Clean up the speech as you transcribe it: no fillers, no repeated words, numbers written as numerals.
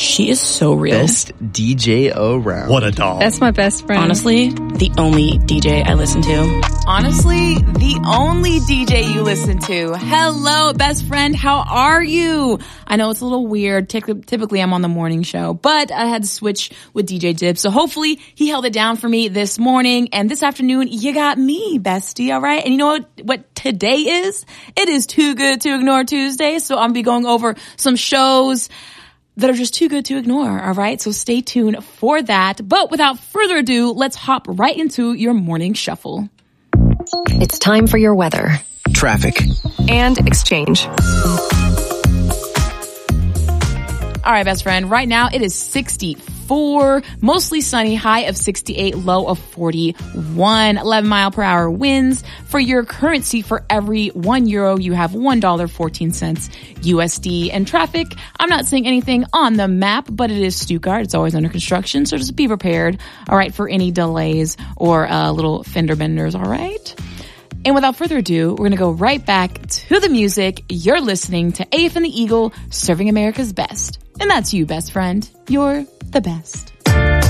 She is so real. Best DJ around. What a doll. That's my best friend. Honestly, the only DJ I listen to. Honestly, the only DJ you listen to. Hello, best friend. How are you? I know it's a little weird. Typically, I'm on the morning show, but I had to switch with DJ Dib. So hopefully he held it down for me this morning. And this afternoon, you got me, bestie. All right. And you know what today is? It is Too Good to Ignore Tuesday. So I'm going to be going over some shows that are just too good to ignore, all right? So stay tuned for that. But without further ado, let's hop right into your morning shuffle. It's time for your weather, Traffic. and exchange. All right, best friend. Right now, it is 64, mostly sunny, high of 68, low of 41, 11-mile-per-hour winds. For your currency, for every €1, you have $1.14 USD. And traffic, I'm not seeing anything on the map, but it is Stuttgart. It's always under construction, so just be prepared, all right, for any delays or little fender benders, all right? And without further ado, we're going to go right back to the music. You're listening to AF and the Eagle, serving America's best. And that's you, best friend. You're the best.